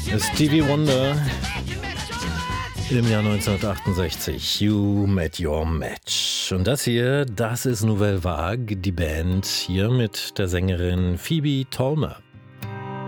Stevie Wonder im Jahr 1968. You Met Your Match. Und das hier, das ist Nouvelle Vague, die Band hier mit der Sängerin Phoebe Tolmer.